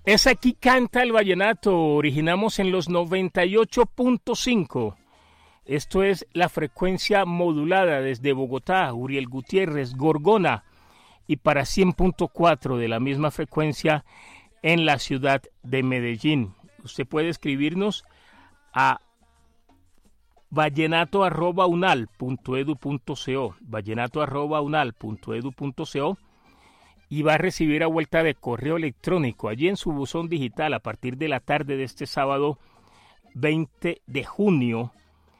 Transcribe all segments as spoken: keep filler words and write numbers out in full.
Es Aquí Canta el Vallenato. Originamos en los noventa y ocho punto cinco. Esto es la frecuencia modulada desde Bogotá, Uriel Gutiérrez, Gorgona, y para cien punto cuatro de la misma frecuencia en la ciudad de Medellín. Usted puede escribirnos a vallenato arroba unal punto edu punto co, vallenato arroba unal punto edu punto co, y va a recibir a vuelta de correo electrónico allí en su buzón digital a partir de la tarde de este sábado veinte de junio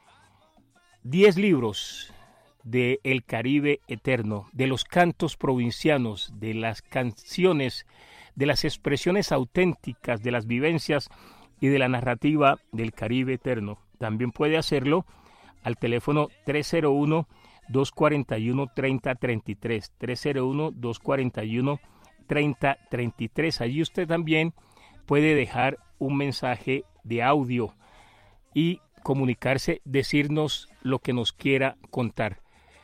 diez libros de El Caribe Eterno, de los cantos provincianos, de las canciones, de las expresiones auténticas, de las vivencias y de la narrativa del Caribe Eterno. También puede hacerlo al teléfono tres cero uno, dos cuatro uno, tres cero tres tres, tres cero uno, dos cuatro uno, tres cero tres tres. Allí usted también puede dejar un mensaje de audio y comunicarse, decirnos lo que nos quiera contar.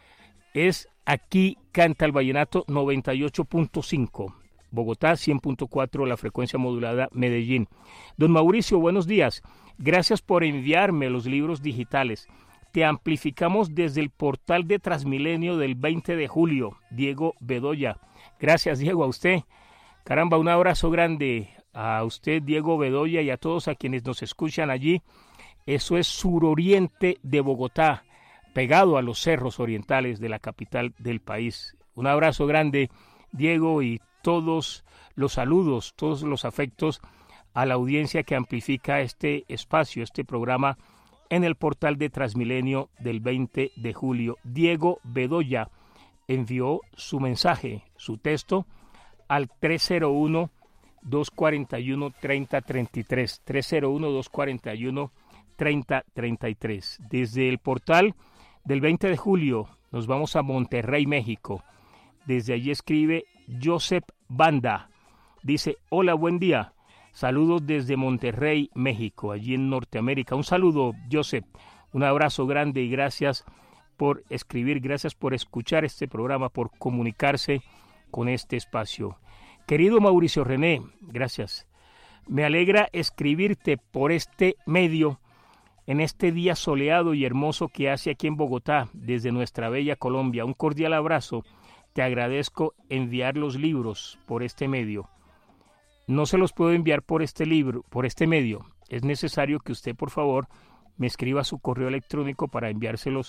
Es Aquí Canta el Vallenato noventa y ocho punto cinco, Bogotá cien punto cuatro, la frecuencia modulada Medellín. Don Mauricio, buenos días. Gracias por enviarme los libros digitales. Te amplificamos desde el portal de Transmilenio del veinte de julio. Diego Bedoya. Gracias, Diego, a usted. Caramba, un abrazo grande a usted, Diego Bedoya, y a todos a quienes nos escuchan allí. Eso es suroriente de Bogotá, pegado a los cerros orientales de la capital del país. Un abrazo grande, Diego, y todos los saludos, todos los afectos a la audiencia que amplifica este espacio, este programa en el portal de Transmilenio del veinte de julio. Diego Bedoya envió su mensaje, su texto, al tres cero uno, dos cuatro uno, tres cero tres tres, tres cero uno, dos cuatro uno, tres cero tres tres. Desde el portal del veinte de julio nos vamos a Monterrey, México. Desde allí escribe Joseph Banda. Dice: hola, buen día. Saludos desde Monterrey, México, allí en Norteamérica. Un saludo, Joseph. Un abrazo grande y gracias por escribir, gracias por escuchar este programa, por comunicarse con este espacio. Querido Mauricio René, gracias. Me alegra escribirte por este medio en este día soleado y hermoso que hace aquí en Bogotá, desde nuestra bella Colombia. Un cordial abrazo. Te agradezco enviar los libros por este medio. No se los puedo enviar por este libro, por este medio. Es necesario que usted, por favor, me escriba su correo electrónico para enviárselos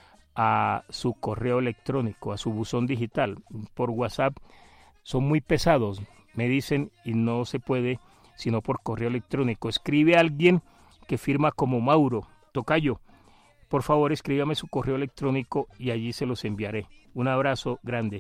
a su correo electrónico, a su buzón digital. Por WhatsApp son muy pesados, me dicen, y no se puede sino por correo electrónico. Escribe a alguien que firma como Mauro Tocayo. Por favor, escríbame su correo electrónico y allí se los enviaré. Un abrazo grande.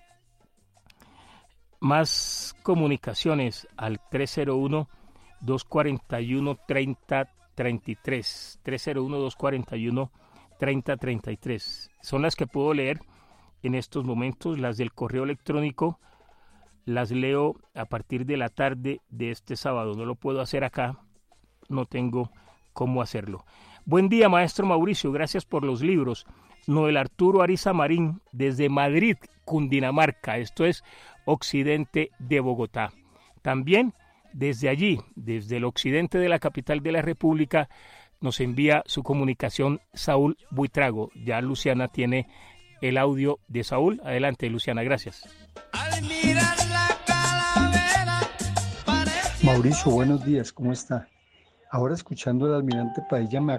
Más comunicaciones al tres cero uno, dos cuatro uno, tres cero tres tres, tres cero uno, dos cuatro uno, tres cero tres tres. Son las que puedo leer en estos momentos. Las del correo electrónico las leo a partir de la tarde de este sábado. No lo puedo hacer acá, no tengo cómo hacerlo. Buen día, maestro Mauricio, gracias por los libros. Noel Arturo Ariza Marín, desde Madrid, Cundinamarca, esto es occidente de Bogotá. También desde allí, desde el occidente de la capital de la República, nos envía su comunicación Saúl Buitrago. Ya Luciana tiene el audio de Saúl. Adelante, Luciana, gracias. Al mirar la calavera, parece... Mauricio, buenos días, ¿cómo está? Ahora escuchando al almirante Padilla me